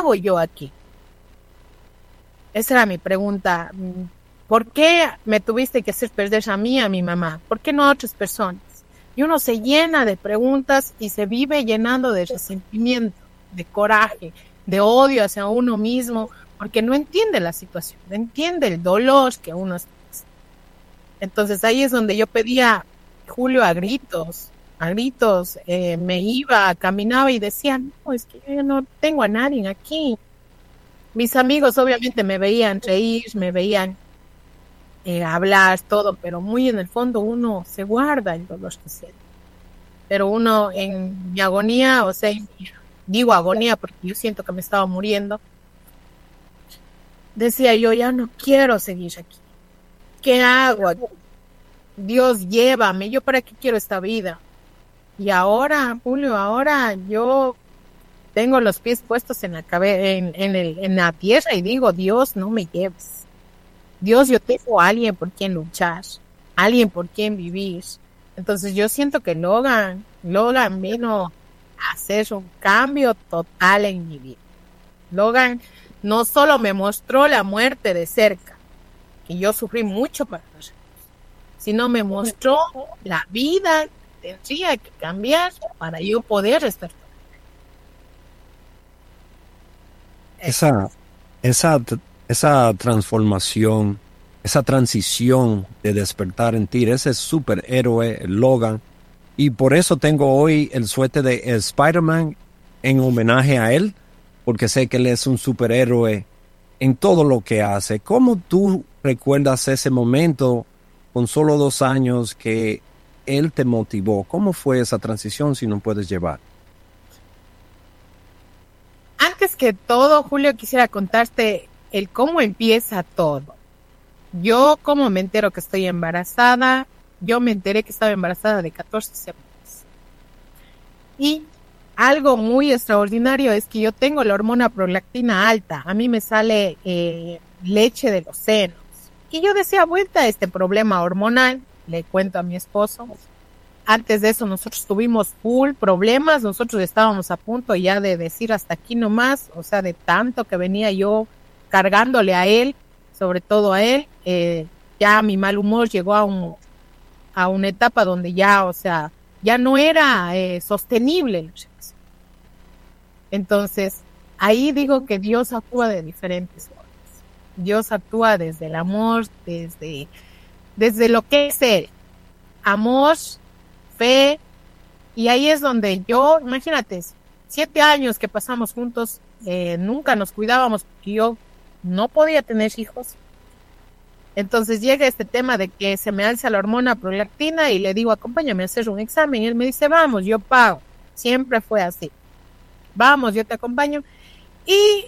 hago yo aquí? Esa era mi pregunta. ¿Por qué me tuviste que hacer perder a mí, a mi mamá? ¿Por qué no a otras personas? Y uno se llena de preguntas y se vive llenando de resentimiento, de coraje, de odio hacia uno mismo, porque no entiende la situación, no entiende el dolor que uno está. Entonces ahí es donde yo pedía, Julio, a gritos, me iba, caminaba y decía, no, es que yo no tengo a nadie aquí. Mis amigos obviamente me veían reír, me veían hablar, todo, pero muy en el fondo uno se guarda el dolor que siente. Pero uno en mi agonía, o sea, digo agonía porque yo siento que me estaba muriendo, decía yo, ya no quiero seguir aquí. ¿Qué hago aquí? Dios, llévame, ¿yo para qué quiero esta vida? Y ahora, Julio, ahora yo tengo los pies puestos en la en la tierra y digo, Dios, no me lleves. Dios, yo tengo a alguien por quien luchar, alguien por quien vivir. Entonces yo siento que Logan vino a hacer un cambio total en mi vida. Logan no solo me mostró la muerte de cerca, que yo sufrí mucho para eso, sino me mostró la vida que tendría que cambiar para yo poder estar. Esa, esa, esa transformación, esa transición de despertar en ti, ese superhéroe Logan. Y por eso tengo hoy el suéter de Spider-Man en homenaje a él, porque sé que él es un superhéroe en todo lo que hace. ¿Cómo tú recuerdas ese momento con solo 2 años que él te motivó? ¿Cómo fue esa transición, si no puedes llevar? Antes que todo, Julio, quisiera contarte el cómo empieza todo. Yo, como me entero que estoy embarazada, yo me enteré que estaba embarazada de 14 semanas. Y algo muy extraordinario es que yo tengo la hormona prolactina alta. A mí me sale leche de los senos. Y yo decía, vuelta a este problema hormonal, le cuento a mi esposo. Antes de eso nosotros tuvimos full problemas, nosotros estábamos a punto ya de decir hasta aquí nomás, o sea, de tanto que venía yo cargándole a él, sobre todo a él, ya mi mal humor llegó a una etapa donde ya, o sea, ya no era sostenible. Entonces, ahí digo que Dios actúa de diferentes formas. Dios actúa desde el amor, desde lo que es Él. Amor, fe, y ahí es donde yo, imagínate, 7 años que pasamos juntos, nunca nos cuidábamos porque yo no podía tener hijos. Entonces llega este tema de que se me alza la hormona prolactina y le digo, acompáñame a hacer un examen. Y él me dice, vamos, yo pago. Siempre fue así. Vamos, yo te acompaño. Y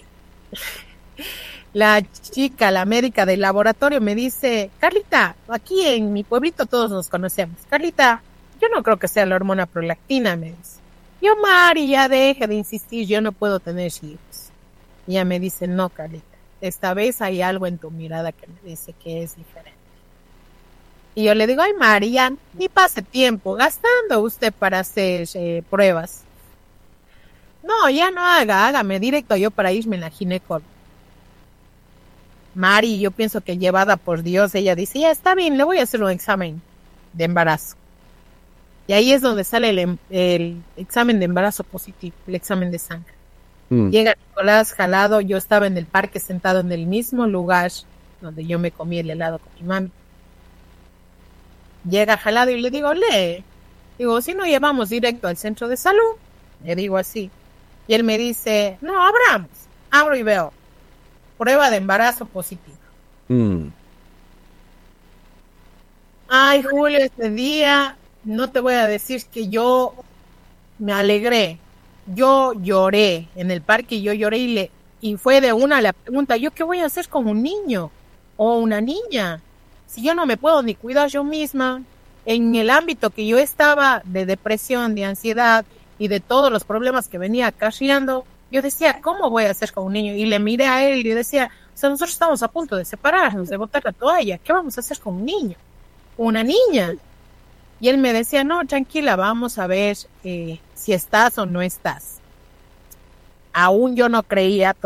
la chica, la médica del laboratorio me dice, Carlita, aquí en mi pueblito todos nos conocemos. Carlita, yo no creo que sea la hormona prolactina, me dice. Yo, Mari, ya deje de insistir, yo no puedo tener hijos. Y ella me dice, no, Carlita, esta vez hay algo en tu mirada que me dice que es diferente. Y yo le digo, ay, Mari, ya ni pase tiempo gastando usted para hacer pruebas. No, ya no hágame directo yo para irme en la ginecóloga. Mari, yo pienso que llevada por Dios, ella dice, ya está bien, le voy a hacer un examen de embarazo. Y ahí es donde sale el examen de embarazo positivo, el examen de sangre. Llega Nicolás jalado, yo estaba en el parque sentado en el mismo lugar donde yo me comí el helado con mi mami. Llega jalado y le digo, digo, si no llevamos directo al centro de salud, le digo así. Y él me dice, no, abro y veo, prueba de embarazo positivo. Ay, Julio, este día, no te voy a decir que yo me alegré. Yo lloré en el parque, yo lloré y fue de una la pregunta, ¿yo qué voy a hacer con un niño o una niña? Si yo no me puedo ni cuidar yo misma, en el ámbito que yo estaba de depresión, de ansiedad y de todos los problemas que venía acarreando, yo decía, ¿cómo voy a hacer con un niño? Y le miré a él y yo decía, o sea, nosotros estamos a punto de separarnos, de botar la toalla, ¿qué vamos a hacer con un niño? Una niña. Y él me decía, no, tranquila, vamos a ver si estás o no estás. Aún yo no creía